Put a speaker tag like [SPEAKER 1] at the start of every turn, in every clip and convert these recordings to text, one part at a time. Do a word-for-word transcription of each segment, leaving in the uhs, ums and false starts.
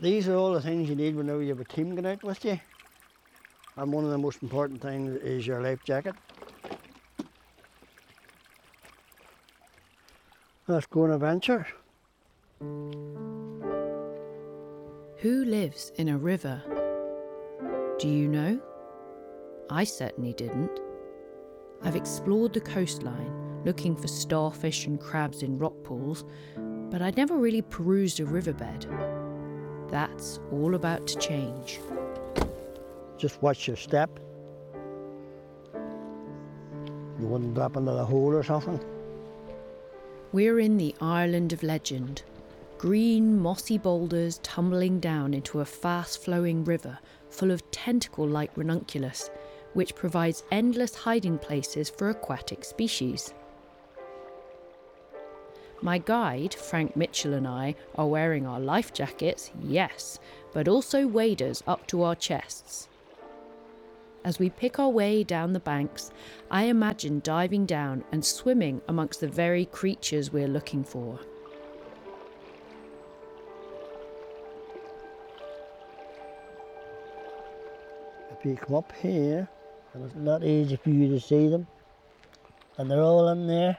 [SPEAKER 1] These are all the things you need whenever you have a team going out with you. And one of the most important things is your life jacket. Let's go on an adventure.
[SPEAKER 2] Who lives in a river? Do you know? I certainly didn't. I've explored the coastline, looking for starfish and crabs in rock pools, but I'd never really perused a riverbed. That's all about to change.
[SPEAKER 1] Just watch your step. You wouldn't drop into the hole or something.
[SPEAKER 2] We're in the Ireland of legend. Green, mossy boulders tumbling down into a fast-flowing river full of tentacle-like ranunculus, which provides endless hiding places for aquatic species. My guide, Frank Mitchell, and I are wearing our life jackets, yes, but also waders up to our chests. As we pick our way down the banks, I imagine diving down and swimming amongst the very creatures we're looking for.
[SPEAKER 1] If you come up here, and it's not easy for you to see them, and they're all in there.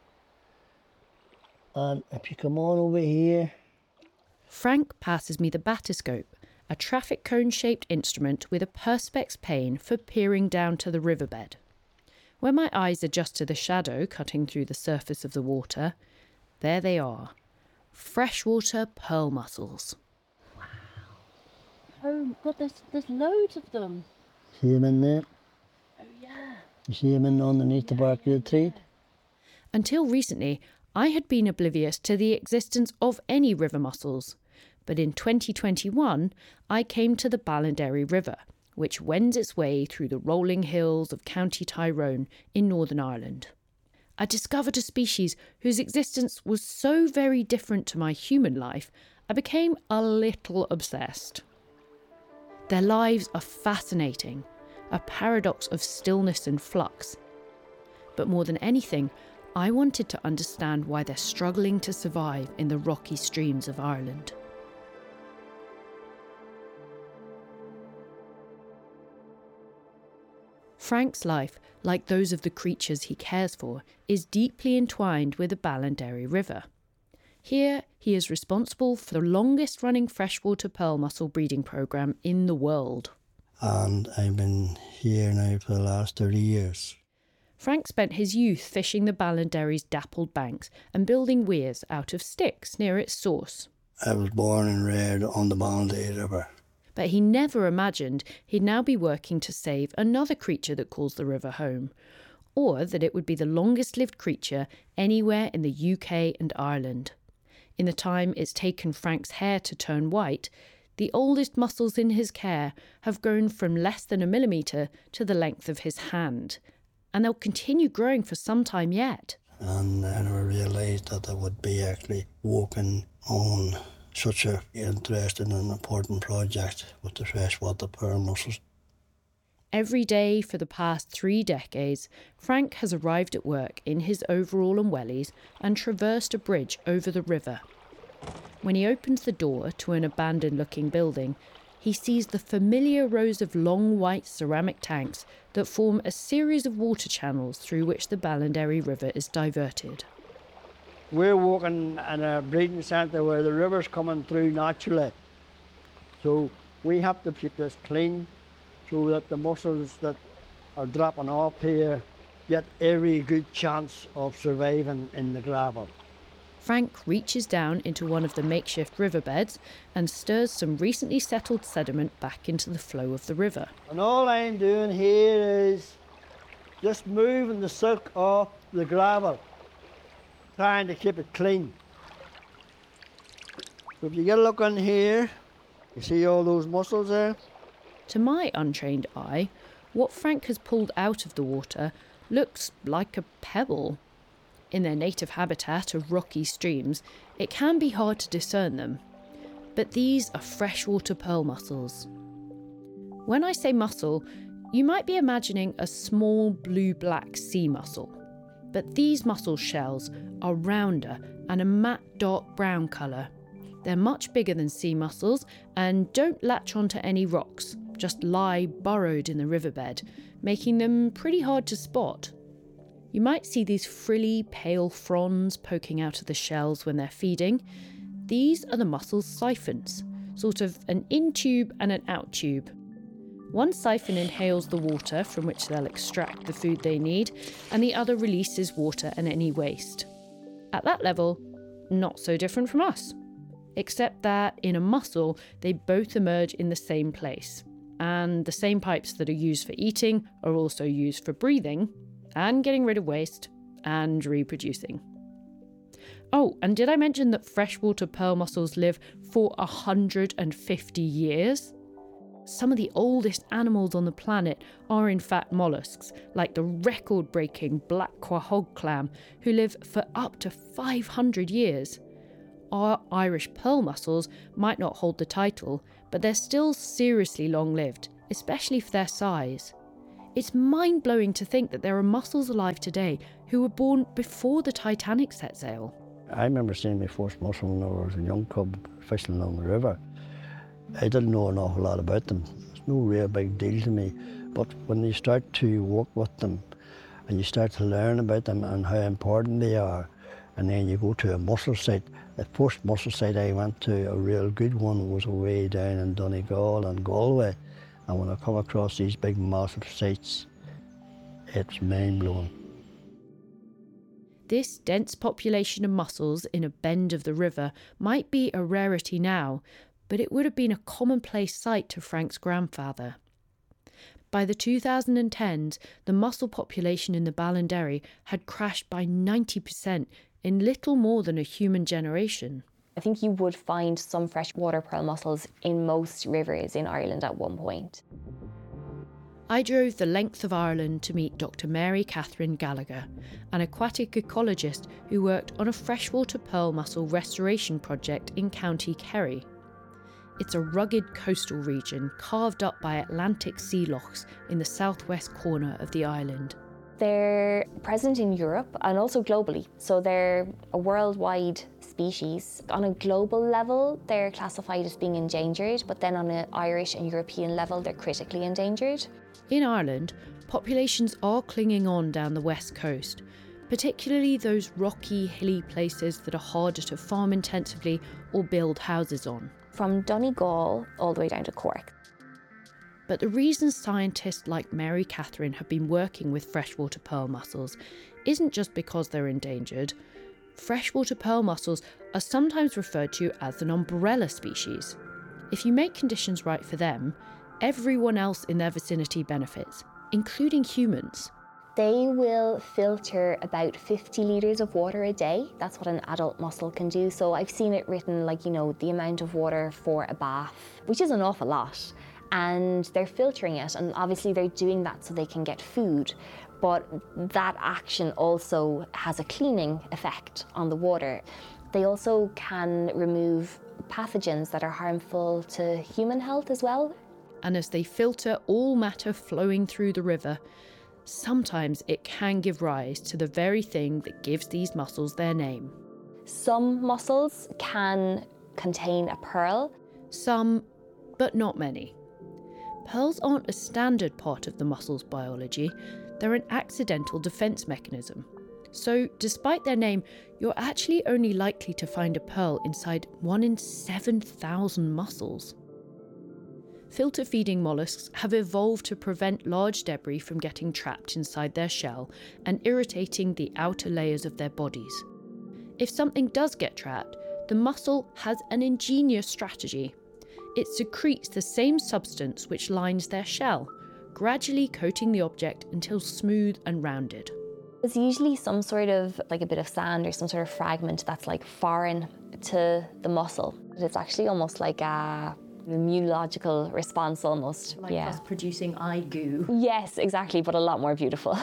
[SPEAKER 1] And if you come on over here...
[SPEAKER 2] Frank passes me the batiscope, a traffic cone-shaped instrument with a perspex pane for peering down to the riverbed. When my eyes adjust to the shadow cutting through the surface of the water, there they are, freshwater pearl mussels.
[SPEAKER 3] Wow. Oh God, there's, there's loads of them.
[SPEAKER 1] See them in there?
[SPEAKER 3] Oh yeah.
[SPEAKER 1] You see them in underneath the bark of the tree?
[SPEAKER 2] Until recently, I had been oblivious to the existence of any river mussels, but in twenty twenty-one I came to the Ballinderry River, which wends its way through the rolling hills of County Tyrone in Northern Ireland. I discovered a species whose existence was so very different to my human life, I became a little obsessed. Their lives are fascinating, a paradox of stillness and flux. But more than anything, I wanted to understand why they're struggling to survive in the rocky streams of Ireland. Frank's life, like those of the creatures he cares for, is deeply entwined with the Ballinderry River. Here, he is responsible for the longest-running freshwater pearl mussel breeding programme in the world.
[SPEAKER 1] And I've been here now for the last thirty years.
[SPEAKER 2] Frank spent his youth fishing the Ballinderry's dappled banks and building weirs out of sticks near its source.
[SPEAKER 1] I was born and reared on the Ballinderry River.
[SPEAKER 2] But he never imagined he'd now be working to save another creature that calls the river home, or that it would be the longest-lived creature anywhere in the U K and Ireland. In the time it's taken Frank's hair to turn white, the oldest mussels in his care have grown from less than a millimetre to the length of his hand, and they'll continue growing for some time yet.
[SPEAKER 1] And I never realised that I would be actually working on such an interesting and important project with the freshwater pearl mussels.
[SPEAKER 2] Every day for the past three decades, Frank has arrived at work in his overall and wellies and traversed a bridge over the river. When he opens the door to an abandoned-looking building, he sees the familiar rows of long white ceramic tanks that form a series of water channels through which the Ballinderry River is diverted.
[SPEAKER 1] We're walking in a breeding centre where the river's coming through naturally. So we have to keep this clean so that the mussels that are dropping off here get every good chance of surviving in the gravel.
[SPEAKER 2] Frank reaches down into one of the makeshift riverbeds and stirs some recently settled sediment back into the flow of the river.
[SPEAKER 1] And all I'm doing here is just moving the silk off the gravel, trying to keep it clean. So if you get a look in here, you see all those mussels there?
[SPEAKER 2] To my untrained eye, what Frank has pulled out of the water looks like a pebble. In their native habitat of rocky streams, it can be hard to discern them. But these are freshwater pearl mussels. When I say mussel, you might be imagining a small blue-black sea mussel. But these mussel shells are rounder and a matte dark brown colour, They're much bigger than sea mussels and don't latch onto any rocks, just lie burrowed in the riverbed, making them pretty hard to spot. You might see these frilly, pale fronds poking out of the shells when they're feeding. These are the mussels' siphons, sort of an in-tube and an out-tube. One siphon inhales the water from which they'll extract the food they need, and the other releases water and any waste. At that level, not so different from us. Except that in a mussel, they both emerge in the same place. And the same pipes that are used for eating are also used for breathing, and getting rid of waste, and reproducing. Oh, and did I mention that freshwater pearl mussels live for one hundred fifty years? Some of the oldest animals on the planet are in fact mollusks, like the record-breaking black quahog clam, who live for up to five hundred years. Our Irish pearl mussels might not hold the title, but they're still seriously long-lived, especially for their size. It's mind-blowing to think that there are mussels alive today who were born before the Titanic set sail.
[SPEAKER 1] I remember seeing my first mussel when I was a young cub fishing along the river. I didn't know an awful lot about them. It's no real big deal to me. But when you start to work with them and you start to learn about them and how important they are, and then you go to a mussel site. The first mussel site I went to, a real good one, was away down in Donegal and Galway. And when I come across these big massive sites, it's mind-blowing.
[SPEAKER 2] This dense population of mussels in a bend of the river might be a rarity now, but it would have been a commonplace sight to Frank's grandfather. By the two thousand tens, the mussel population in the Ballinderry had crashed by ninety percent in little more than a human generation.
[SPEAKER 4] I think you would find some freshwater pearl mussels in most rivers in Ireland at one point.
[SPEAKER 2] I drove the length of Ireland to meet Doctor Mary Catherine Gallagher, an aquatic ecologist who worked on a freshwater pearl mussel restoration project in County Kerry. It's a rugged coastal region carved up by Atlantic sea lochs in the southwest corner of the island.
[SPEAKER 4] They're present in Europe and also globally, so they're a worldwide species. On a global level, they're classified as being endangered, but then on an Irish and European level, they're critically endangered.
[SPEAKER 2] In Ireland, populations are clinging on down the west coast, particularly those rocky, hilly places that are harder to farm intensively or build houses on.
[SPEAKER 4] From Donegal all the way down to Cork.
[SPEAKER 2] But the reason scientists like Mary Catherine have been working with freshwater pearl mussels isn't just because they're endangered. Freshwater pearl mussels are sometimes referred to as an umbrella species. If you make conditions right for them, everyone else in their vicinity benefits, including humans.
[SPEAKER 4] They will filter about fifty litres of water a day. That's what an adult mussel can do. So I've seen it written like, you know, the amount of water for a bath, which is an awful lot. And they're filtering it, and obviously they're doing that so they can get food. But that action also has a cleaning effect on the water. They also can remove pathogens that are harmful to human health as well.
[SPEAKER 2] And as they filter all matter flowing through the river, sometimes it can give rise to the very thing that gives these mussels their name.
[SPEAKER 4] Some mussels can contain a pearl.
[SPEAKER 2] Some, but not many. Pearls aren't a standard part of the mussel's biology, they're an accidental defence mechanism. So, despite their name, you're actually only likely to find a pearl inside one in seven thousand mussels. Filter-feeding mollusks have evolved to prevent large debris from getting trapped inside their shell and irritating the outer layers of their bodies. If something does get trapped, the mussel has an ingenious strategy. It secretes the same substance which lines their shell, gradually coating the object until smooth and rounded.
[SPEAKER 4] It's usually some sort of, like a bit of sand or some sort of fragment that's like foreign to the mussel. It's actually almost like a immunological response almost.
[SPEAKER 3] Like
[SPEAKER 4] yeah.
[SPEAKER 3] us producing eye goo.
[SPEAKER 4] Yes, exactly, but a lot more beautiful.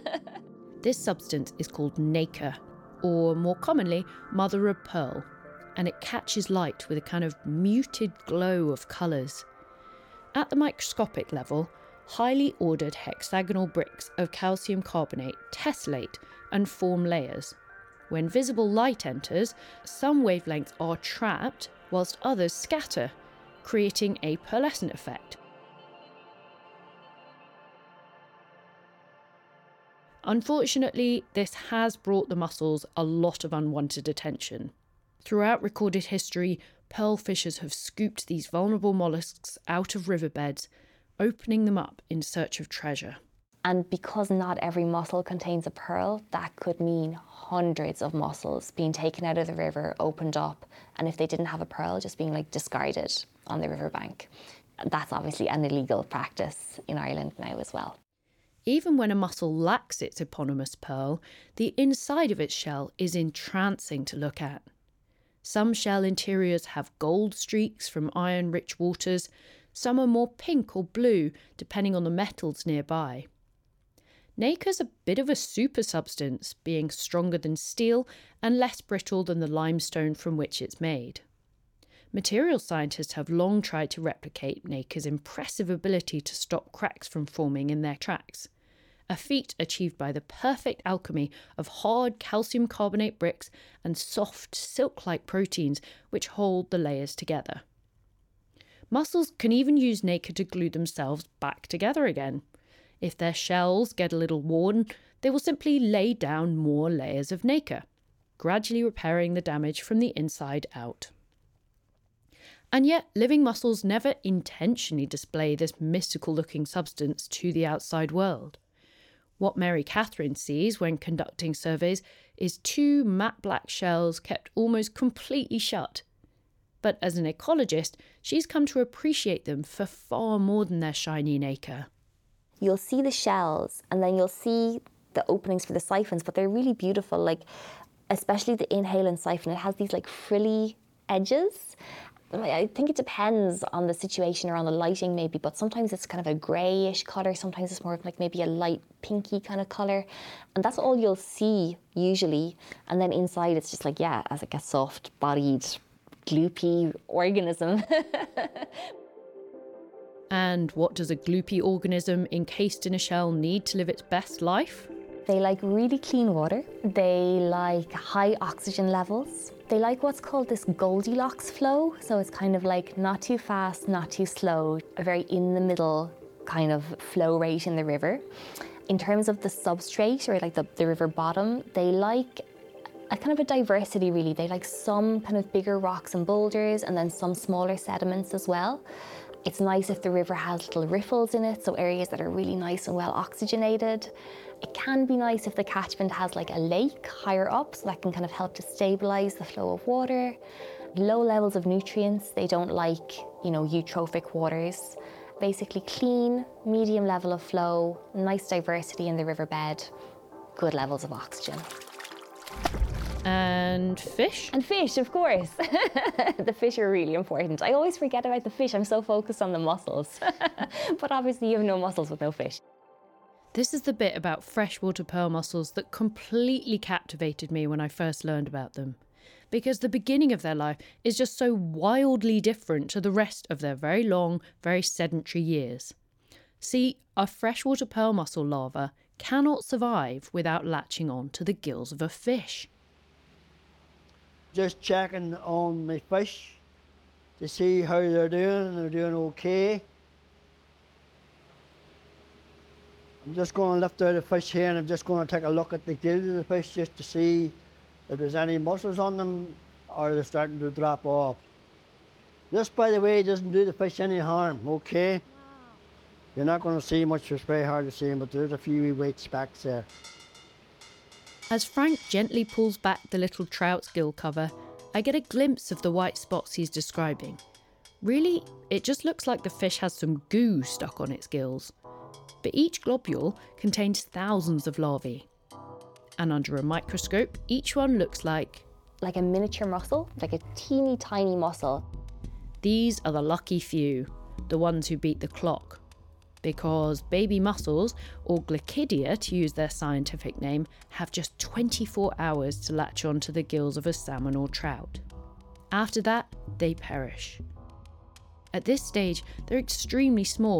[SPEAKER 2] This substance is called nacre, or more commonly, mother of pearl, and it catches light with a kind of muted glow of colours. At the microscopic level, highly ordered hexagonal bricks of calcium carbonate tessellate and form layers. When visible light enters, some wavelengths are trapped whilst others scatter, creating a pearlescent effect. Unfortunately, this has brought the mussels a lot of unwanted attention. Throughout recorded history, pearl fishers have scooped these vulnerable molluscs out of riverbeds, opening them up in search of treasure.
[SPEAKER 4] And because not every mussel contains a pearl, that could mean hundreds of mussels being taken out of the river, opened up, and if they didn't have a pearl, just being like discarded on the riverbank. That's obviously an illegal practice in Ireland now as well.
[SPEAKER 2] Even when a mussel lacks its eponymous pearl, the inside of its shell is entrancing to look at. Some shell interiors have gold streaks from iron-rich waters, some are more pink or blue, depending on the metals nearby. Nacre's a bit of a super substance, being stronger than steel and less brittle than the limestone from which it's made. Material scientists have long tried to replicate nacre's impressive ability to stop cracks from forming in their tracks, a feat achieved by the perfect alchemy of hard calcium carbonate bricks and soft silk-like proteins which hold the layers together. Mussels can even use nacre to glue themselves back together again. If their shells get a little worn, they will simply lay down more layers of nacre, gradually repairing the damage from the inside out. And yet, living mussels never intentionally display this mystical-looking substance to the outside world. What Mary Catherine sees when conducting surveys is two matte black shells kept almost completely shut. But as an ecologist, she's come to appreciate them for far more than their shiny nacre.
[SPEAKER 4] You'll see the shells and then you'll see the openings for the siphons, but they're really beautiful, like especially the inhalant siphon. It has these like frilly edges. I think it depends on the situation or on the lighting maybe, but sometimes it's kind of a greyish colour, sometimes it's more of like maybe a light pinky kind of colour. And that's all you'll see usually. And then inside it's just like, yeah, as like a soft-bodied, gloopy organism.
[SPEAKER 2] And what does a gloopy organism encased in a shell need to live its best life?
[SPEAKER 4] They like really clean water. They like high oxygen levels. They like what's called this Goldilocks flow. So it's kind of like not too fast, not too slow, a very in the middle kind of flow rate in the river. In terms of the substrate or like the, the river bottom, they like a kind of a diversity really. They like some kind of bigger rocks and boulders and then some smaller sediments as well. It's nice if the river has little riffles in it, so areas that are really nice and well oxygenated. It can be nice if the catchment has like a lake higher up, so that can kind of help to stabilise the flow of water. Low levels of nutrients, they don't like, you know, eutrophic waters. Basically clean, medium level of flow, nice diversity in the riverbed, good levels of oxygen.
[SPEAKER 2] And fish?
[SPEAKER 4] And fish, of course. The fish are really important. I always forget about the fish. I'm so focused on the mussels. But obviously you have no mussels with no fish.
[SPEAKER 2] This is the bit about freshwater pearl mussels that completely captivated me when I first learned about them. Because the beginning of their life is just so wildly different to the rest of their very long, very sedentary years. See, a freshwater pearl mussel larva cannot survive without latching on to the gills of a fish.
[SPEAKER 1] Just checking on my fish to see how they're doing. They're doing okay. I'm just going to lift out the fish here and I'm just going to take a look at the gills of the fish just to see if there's any mussels on them or they're starting to drop off. This, by the way, doesn't do the fish any harm, okay? Wow. You're not going to see much, it's very hard to see, but there's a few wee white specks there.
[SPEAKER 2] As Frank gently pulls back the little trout's gill cover, I get a glimpse of the white spots he's describing. Really, it just looks like the fish has some goo stuck on its gills. But each globule contains thousands of larvae. And under a microscope, each one looks like...
[SPEAKER 4] like a miniature mussel, like a teeny tiny mussel.
[SPEAKER 2] These are the lucky few, the ones who beat the clock. Because baby mussels, or Glaucidia to use their scientific name, have just twenty-four hours to latch onto the gills of a salmon or trout. After that, they perish. At this stage, they're extremely small,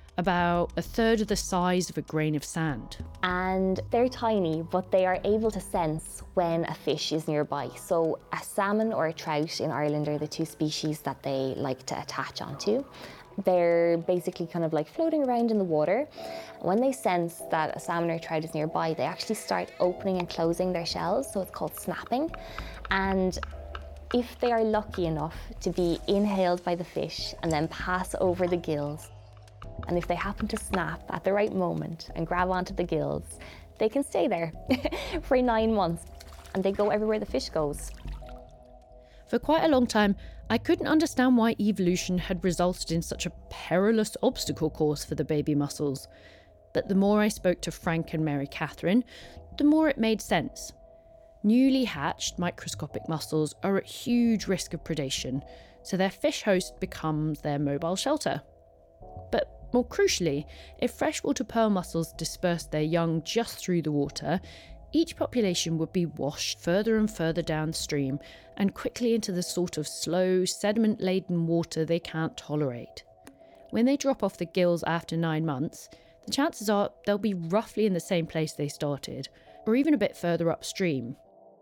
[SPEAKER 2] about a third of the size of a grain of sand.
[SPEAKER 4] And they're tiny, but they are able to sense when a fish is nearby. So a salmon or a trout in Ireland are the two species that they like to attach onto. They're basically kind of like floating around in the water. When they sense that a salmon or a trout is nearby, they actually start opening and closing their shells, so it's called snapping. And if they are lucky enough to be inhaled by the fish and then pass over the gills, and if they happen to snap at the right moment and grab onto the gills, they can stay there for nine months and they go everywhere the fish goes.
[SPEAKER 2] For quite a long time, I couldn't understand why evolution had resulted in such a perilous obstacle course for the baby mussels. But the more I spoke to Frank and Mary Catherine, the more it made sense. Newly hatched microscopic mussels are at huge risk of predation, so their fish host becomes their mobile shelter. But more crucially, if freshwater pearl mussels dispersed their young just through the water, each population would be washed further and further downstream and quickly into the sort of slow, sediment-laden water they can't tolerate. When they drop off the gills after nine months, the chances are they'll be roughly in the same place they started, or even a bit further upstream.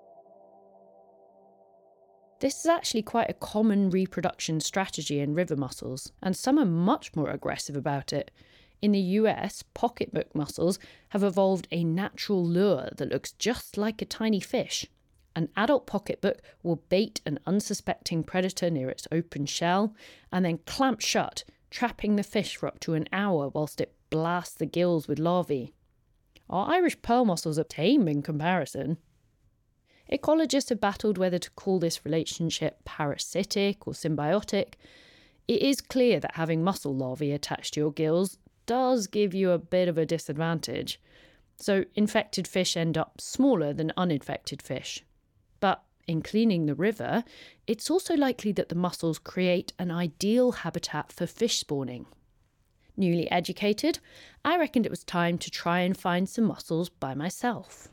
[SPEAKER 2] This is actually quite a common reproduction strategy in river mussels, and some are much more aggressive about it. In the U S, pocketbook mussels have evolved a natural lure that looks just like a tiny fish. An adult pocketbook will bait an unsuspecting predator near its open shell and then clamp shut, trapping the fish for up to an hour whilst it blasts the gills with larvae. Our Irish pearl mussels are tame in comparison. Ecologists have battled whether to call this relationship parasitic or symbiotic. It is clear that having mussel larvae attached to your gills does give you a bit of a disadvantage. So infected fish end up smaller than uninfected fish. But in cleaning the river, it's also likely that the mussels create an ideal habitat for fish spawning. Newly educated, I reckoned it was time to try and find some mussels by myself.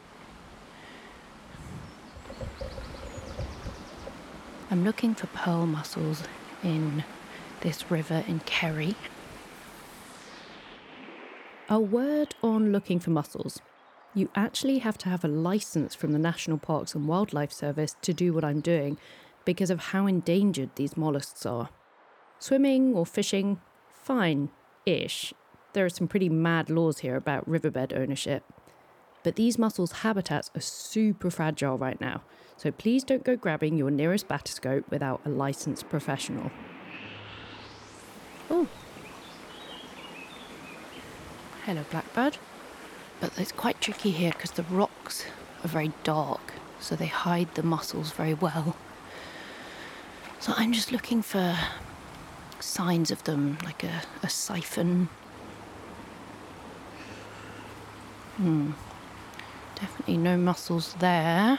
[SPEAKER 2] I'm looking for pearl mussels in this river in Kerry. A word on looking for mussels. You actually have to have a licence from the National Parks and Wildlife Service to do what I'm doing because of how endangered these mollusks are. Swimming or fishing, fine-ish. There are some pretty mad laws here about riverbed ownership. But these mussels' habitats are super fragile right now, so please don't go grabbing your nearest bathyscope without a licensed professional. Oh. Hello, blackbird. But it's quite tricky here because the rocks are very dark, so they hide the mussels very well. So I'm just looking for signs of them, like a, a siphon. Hmm. Definitely no mussels there.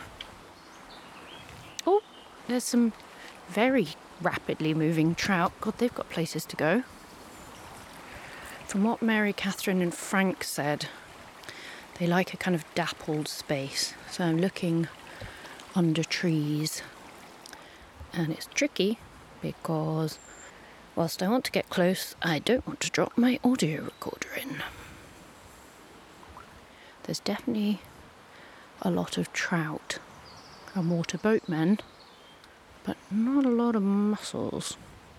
[SPEAKER 2] Oh, there's some very rapidly moving trout. God, they've got places to go. From what Mary Catherine and Frank said, they like a kind of dappled space. So I'm looking under trees. And it's tricky because whilst I want to get close, I don't want to drop my audio recorder in. There's definitely a lot of trout and water boatmen, but not a lot of mussels.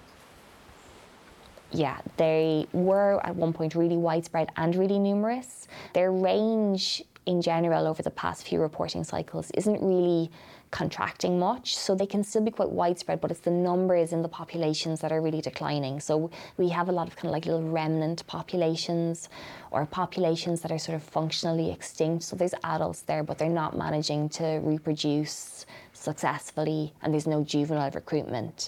[SPEAKER 4] Yeah, they were at one point really widespread and really numerous. Their range in general over the past few reporting cycles isn't really contracting much, so they can still be quite widespread, but it's the numbers in the populations that are really declining. So we have a lot of kind of like little remnant populations or populations that are sort of functionally extinct. So there's adults there, but they're not managing to reproduce successfully, and there's no juvenile recruitment.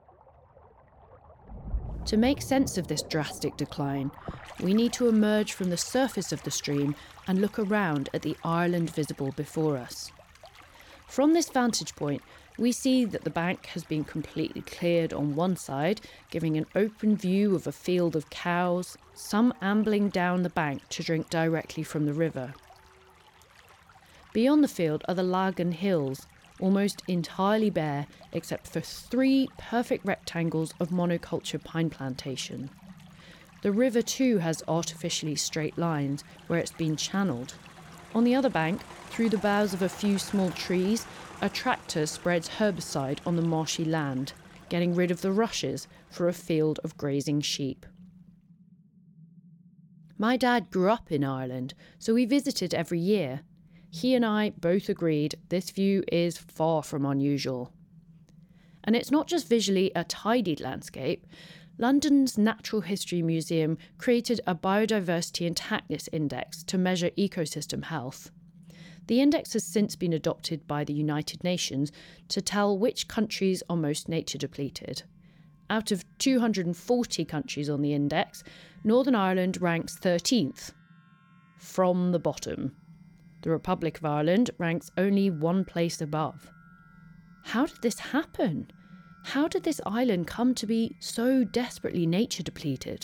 [SPEAKER 2] To make sense of this drastic decline, we need to emerge from the surface of the stream and look around at the Ireland visible before us. From this vantage point, we see that the bank has been completely cleared on one side, giving an open view of a field of cows, some ambling down the bank to drink directly from the river. Beyond the field are the Lagan Hills, almost entirely bare except for three perfect rectangles of monoculture pine plantation. The river too has artificially straight lines where it's been channeled. On the other bank, through the boughs of a few small trees, a tractor spreads herbicide on the marshy land, getting rid of the rushes for a field of grazing sheep. My dad grew up in Ireland, so we visited every year. He and I both agreed this view is far from unusual. And it's not just visually a tidied landscape. London's Natural History Museum created a Biodiversity Intactness Index to measure ecosystem health. The index has since been adopted by the United Nations to tell which countries are most nature depleted. Out of two hundred forty countries on the index, Northern Ireland ranks thirteenth, from the bottom. The Republic of Ireland ranks only one place above. How did this happen? How did this island come to be so desperately nature depleted?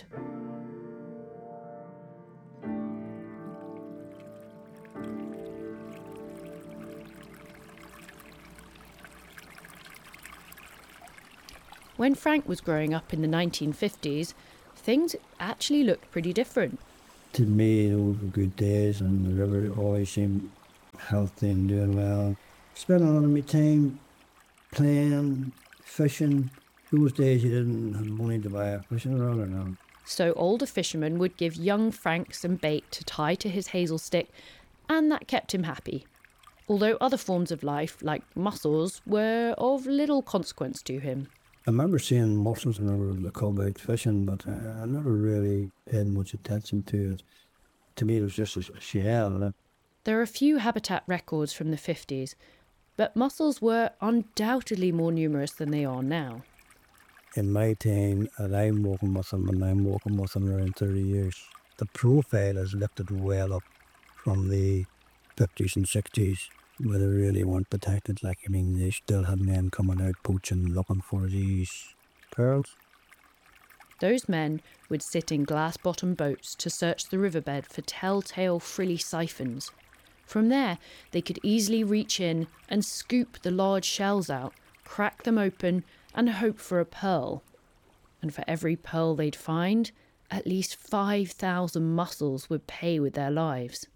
[SPEAKER 2] When Frank was growing up in the nineteen fifties, things actually looked pretty different.
[SPEAKER 1] To me, those were good days, and the river always seemed healthy and doing well. Spent a lot of my time playing, fishing. Those days you didn't have money to buy a fishing rod or nothing.
[SPEAKER 2] So older fishermen would give young Frank some bait to tie to his hazel stick, and that kept him happy. Although other forms of life, like mussels, were of little consequence to him.
[SPEAKER 1] I remember seeing mussels whenever I come out fishing, but I, I never really paid much attention to it. To me, it was just a shell.
[SPEAKER 2] There are a few habitat records from the fifties, but mussels were undoubtedly more numerous than they are now.
[SPEAKER 1] In my time, and I'm working with them, and I'm working with them around thirty years, the profile has lifted well up from the fifties and sixties, where they really weren't protected. Like, I mean, they still had men coming out poaching, looking for these pearls.
[SPEAKER 2] Those men would sit in glass-bottomed boats to search the riverbed for telltale frilly siphons. From there, they could easily reach in and scoop the large shells out, crack them open, and hope for a pearl. And for every pearl they'd find, at least five thousand mussels would pay with their lives.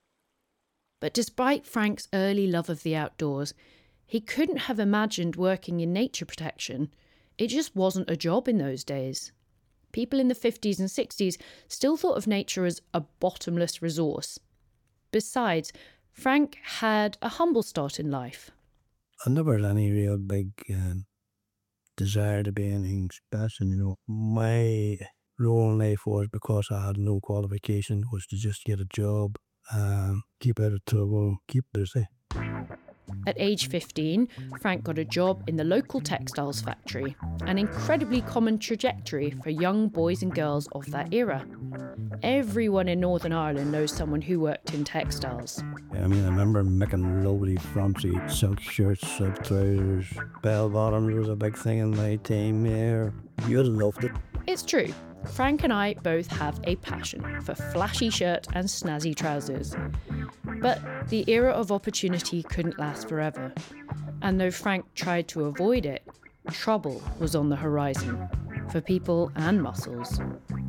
[SPEAKER 2] But despite Frank's early love of the outdoors, he couldn't have imagined working in nature protection. It just wasn't a job in those days. People in the fifties and sixties still thought of nature as a bottomless resource. Besides, Frank had a humble start in life.
[SPEAKER 1] I never had any real big uh, desire to be anything special, you know. My role in life was, because I had no qualification, was to just get a job, um, keep out of trouble, keep busy.
[SPEAKER 2] At age fifteen, Frank got a job in the local textiles factory, an incredibly common trajectory for young boys and girls of that era. Everyone in Northern Ireland knows someone who worked in textiles.
[SPEAKER 1] I mean, I remember making lovely fancy silk shirts, silk trousers, bell bottoms was a big thing in my time there. You'd have loved it.
[SPEAKER 2] It's true. Frank and I both have a passion for flashy shirt and snazzy trousers. But the era of opportunity couldn't last forever. And though Frank tried to avoid it, trouble was on the horizon for people and mussels.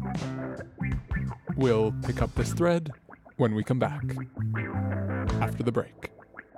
[SPEAKER 5] We'll pick up this thread when we come back, after the break.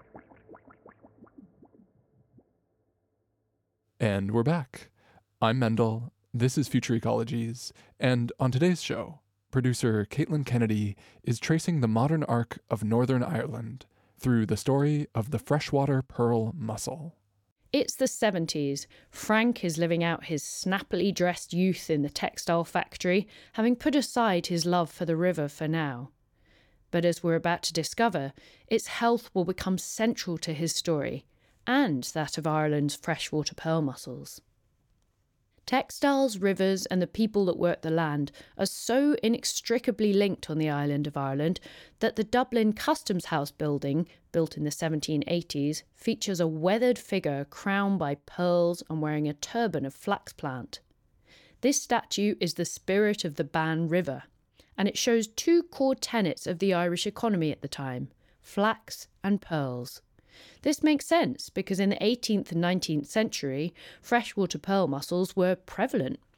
[SPEAKER 5] And we're back. I'm Mendel. This is Future Ecologies, and on today's show, producer Caitlin Kennedy is tracing the modern arc of Northern Ireland through the story of the freshwater pearl mussel.
[SPEAKER 2] It's the seventies. Frank is living out his snappily dressed youth in the textile factory, having put aside his love for the river for now. But as we're about to discover, its health will become central to his story, and that of Ireland's freshwater pearl mussels. Textiles, rivers, and the people that work the land are so inextricably linked on the island of Ireland that the Dublin Customs House building, built in the seventeen eighties, features a weathered figure crowned by pearls and wearing a turban of flax plant. This statue is the spirit of the Bann River, and it shows two core tenets of the Irish economy at the time: flax and pearls. This makes sense because in the eighteenth and nineteenth century, freshwater pearl mussels were prevalent.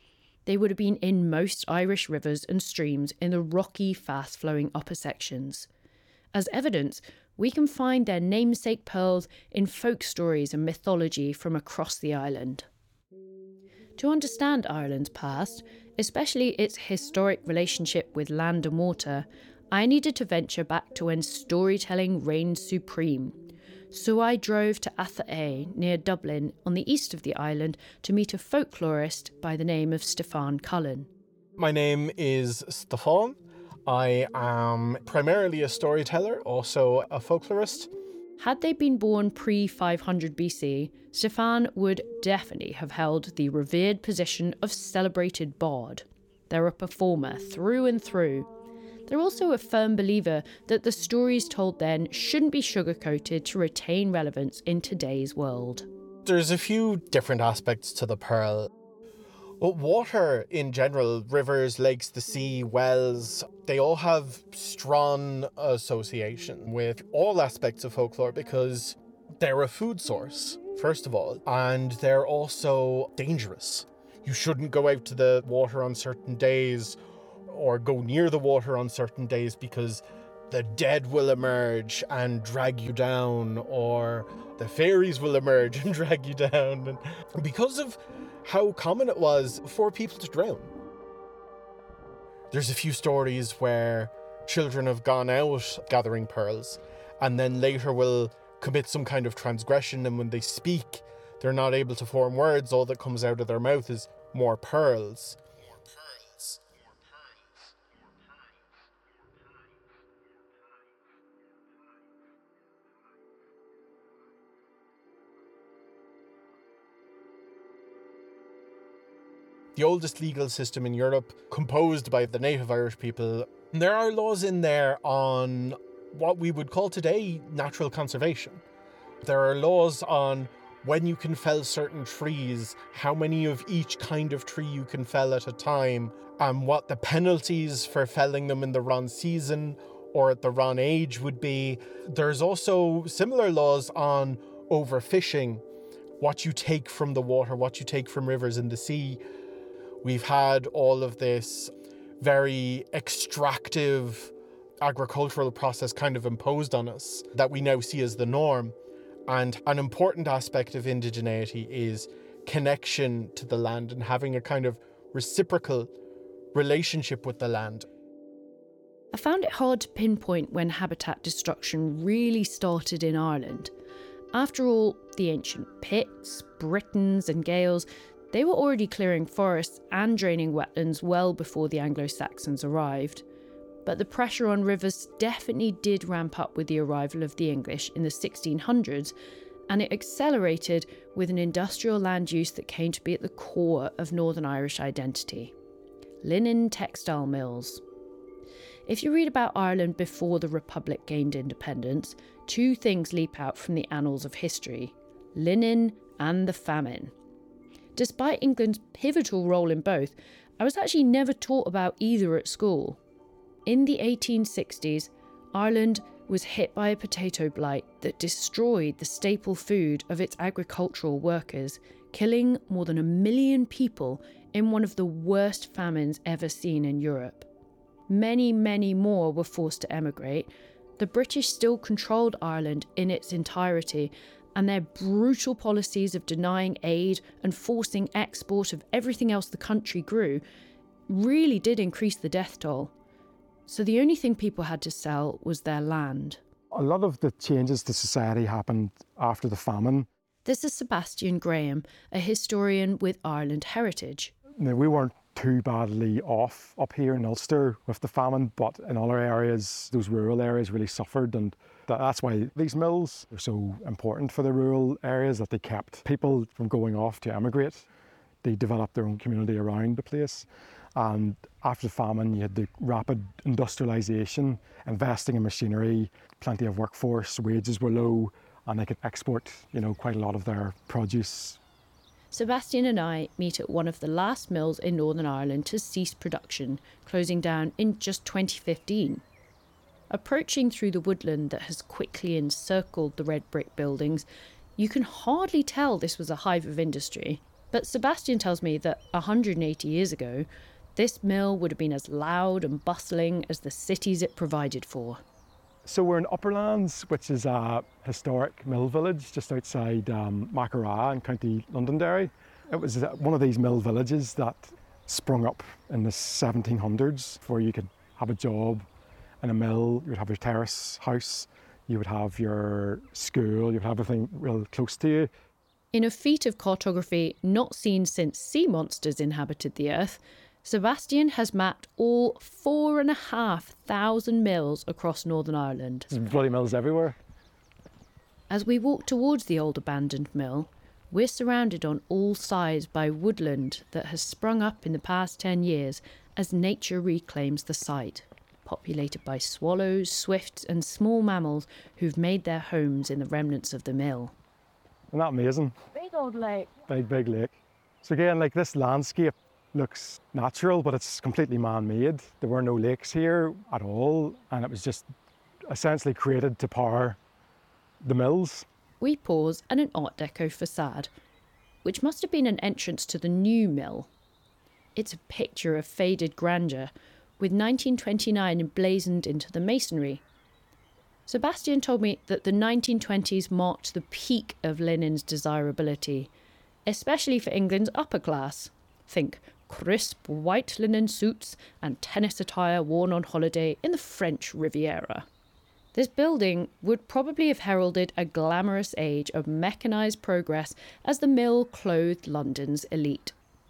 [SPEAKER 2] They would have been in most Irish rivers and streams in the rocky, fast-flowing upper sections. As evidence, we can find their namesake pearls in folk stories and mythology from across the island. To understand Ireland's past, especially its historic relationship with land and water, I needed to venture back to when storytelling reigned supreme. So I drove to Atha near Dublin on the east of the island to meet a folklorist by the name of Stefan Cullen.
[SPEAKER 6] My name is Stefan. I am primarily a storyteller, also a folklorist.
[SPEAKER 2] Had they been born pre five hundred B C, Stefan would definitely have held the revered position of celebrated bard. They're a performer through and through. They're also a firm believer that the stories told then shouldn't be sugar-coated to retain relevance in today's world.
[SPEAKER 6] There's a few different aspects to the pearl. Well, water in general, rivers, lakes, the sea, wells, they all have strong association with all aspects of folklore because they're a food source, first of all, and they're also dangerous. You shouldn't go out to the water on certain days or go near the water on certain days because the dead will emerge and drag you down, or the fairies will emerge and drag you down. And because of how common it was for people to drown. There's a few stories where children have gone out gathering pearls and then later will commit some kind of transgression, and when they speak, they're not able to form words. All that comes out of their mouth is more pearls. More pearls. More pearls. More pearls. The oldest legal system in Europe, composed by the native Irish people. There are laws in there on what we would call today natural conservation. There are laws on when you can fell certain trees, how many of each kind of tree you can fell at a time, and what the penalties for felling them in the wrong season or at the wrong age would be. There's also similar laws on overfishing, what you take from the water, what you take from rivers and the sea. We've had all of this very extractive agricultural process kind of imposed on us that we now see as the norm. And an important aspect of indigeneity is connection to the land and having a kind of reciprocal relationship with the land.
[SPEAKER 2] I found it hard to pinpoint when habitat destruction really started in Ireland. After all, the ancient Picts, Britons and Gaels, they were already clearing forests and draining wetlands well before the Anglo-Saxons arrived. But the pressure on rivers definitely did ramp up with the arrival of the English in the sixteen hundreds, and it accelerated with an industrial land use that came to be at the core of Northern Irish identity: linen textile mills. If you read about Ireland before the Republic gained independence, two things leap out from the annals of history: linen and the famine. Despite England's pivotal role in both, I was actually never taught about either at school. In the eighteen sixties, Ireland was hit by a potato blight that destroyed the staple food of its agricultural workers, killing more than a million people in one of the worst famines ever seen in Europe. Many, many more were forced to emigrate. The British still controlled Ireland in its entirety, and their brutal policies of denying aid and forcing export of everything else the country grew really did increase the death toll. So the only thing people had to sell was their land.
[SPEAKER 7] A lot of the changes to society happened after the famine.
[SPEAKER 2] This is Sebastian Graham, a historian with Ireland Heritage.
[SPEAKER 7] Now, we weren't too badly off up here in Ulster with the famine, but in other areas, those rural areas really suffered, and that's why these mills are so important for the rural areas, that they kept people from going off to emigrate. They developed their own community around the place. And after the famine, you had the rapid industrialisation, investing in machinery, plenty of workforce, wages were low, and they could export, you know, quite a lot of their produce.
[SPEAKER 2] Sebastian and I meet at one of the last mills in Northern Ireland to cease production, closing down in just twenty fifteen. Approaching through the woodland that has quickly encircled the red brick buildings, you can hardly tell this was a hive of industry. But Sebastian tells me that one hundred eighty years ago, this mill would have been as loud and bustling as the cities it provided for.
[SPEAKER 7] So we're in Upperlands, which is a historic mill village just outside um, Mackeraw in County Londonderry. It was one of these mill villages that sprung up in the seventeen hundreds, where you could have a job in a mill, you would have your terrace house, you would have your school, you would have everything real close to you.
[SPEAKER 2] In a feat of cartography not seen since sea monsters inhabited the earth, Sebastian has mapped all four and a half thousand mills across Northern Ireland.
[SPEAKER 7] There's bloody mills everywhere.
[SPEAKER 2] As we walk towards the old abandoned mill, we're surrounded on all sides by woodland that has sprung up in the past ten years as nature reclaims the site, populated by swallows, swifts and small mammals who've made their homes in the remnants of the mill.
[SPEAKER 7] Isn't that amazing?
[SPEAKER 3] Big old lake.
[SPEAKER 7] Big, big lake. So again, like this landscape looks natural, but it's completely man-made. There were no lakes here at all, and it was just essentially created to power the mills.
[SPEAKER 2] We pause at an Art Deco facade, which must have been an entrance to the new mill. It's a picture of faded grandeur, with nineteen twenty-nine emblazoned into the masonry. Sebastian told me that the nineteen twenties marked the peak of linen's desirability, especially for England's upper class. Think crisp white linen suits and tennis attire worn on holiday in the French Riviera. This building would probably have heralded a glamorous age of mechanised progress as the mill clothed London's elite.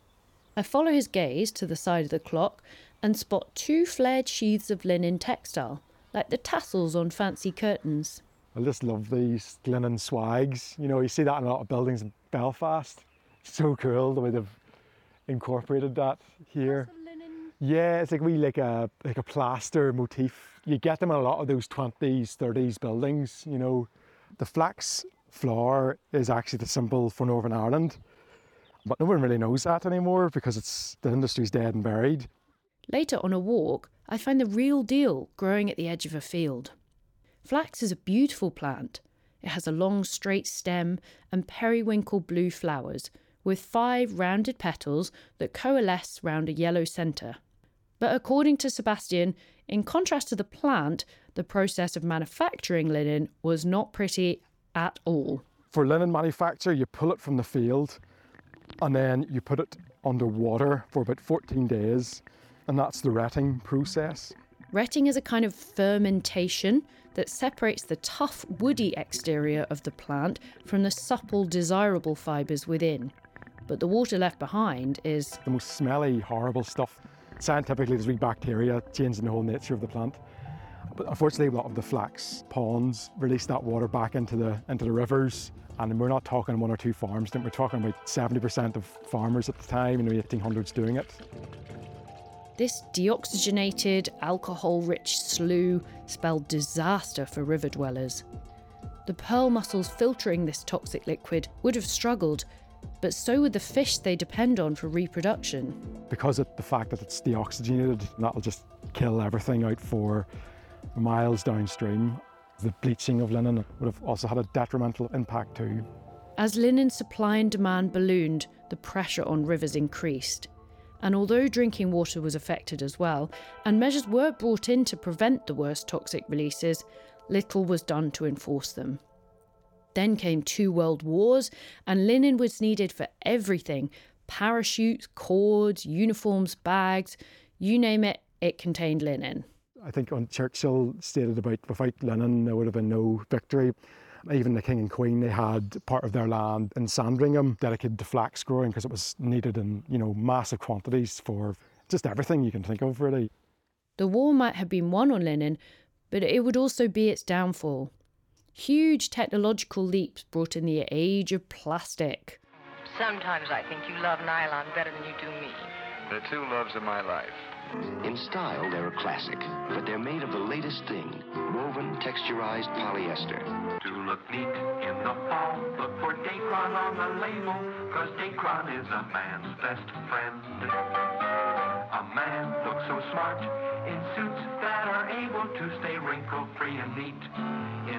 [SPEAKER 2] I follow his gaze to the side of the clock and spot two flared sheaths of linen textile, like the tassels on fancy curtains.
[SPEAKER 7] I just love these linen swags. You know, you see that in a lot of buildings in Belfast. It's so cool the way they've incorporated that here. Yeah, it's like we like a like a plaster motif. You get them in a lot of those twenties, thirties buildings, you know. The flax flower is actually the symbol for Northern Ireland, but no one really knows that anymore because it's the industry's dead and buried.
[SPEAKER 2] Later on a walk, I find the real deal growing at the edge of a field. Flax is a beautiful plant. It has a long straight stem and periwinkle blue flowers, with five rounded petals that coalesce round a yellow centre. But according to Sebastian, in contrast to the plant, the process of manufacturing linen was not pretty at all.
[SPEAKER 7] For linen manufacture, you pull it from the field and then you put it under water for about fourteen days, and that's the retting process.
[SPEAKER 2] Retting is a kind of fermentation that separates the tough, woody exterior of the plant from the supple, desirable fibres within. But the water left behind is
[SPEAKER 7] the most smelly, horrible stuff. Scientifically, there's wee bacteria changing the whole nature of the plant. But unfortunately, a lot of the flax ponds release that water back into the into the rivers. And we're not talking one or two farms, we're talking about seventy percent of farmers at the time in the eighteen hundreds doing it.
[SPEAKER 2] This deoxygenated, alcohol-rich slough spelled disaster for river dwellers. The pearl mussels filtering this toxic liquid would have struggled, but so would the fish they depend on for reproduction.
[SPEAKER 7] Because of the fact that it's deoxygenated, that'll just kill everything out for miles downstream. The bleaching of linen would have also had a detrimental impact too.
[SPEAKER 2] As linen supply and demand ballooned, the pressure on rivers increased. And although drinking water was affected as well, and measures were brought in to prevent the worst toxic releases, little was done to enforce them. Then came two world wars, and linen was needed for everything. Parachutes, cords, uniforms, bags, you name it, it contained linen.
[SPEAKER 7] I think when Churchill stated about without linen there would have been no victory. Even the King and Queen, they had part of their land in Sandringham dedicated to flax growing because it was needed in, you know, massive quantities for just everything you can think of, really.
[SPEAKER 2] The war might have been won on linen, but it would also be its downfall. Huge technological leaps brought in the age of plastic.
[SPEAKER 8] Sometimes I think you love nylon better than you do me.
[SPEAKER 9] The two loves of my life.
[SPEAKER 10] In style, they're a classic, but they're made of the latest thing, woven, texturized polyester.
[SPEAKER 11] To look neat in the fall, look for Dacron on the label, cause Dacron is a man's best friend. A man looks so smart in suits that are able to stay wrinkle-free and neat.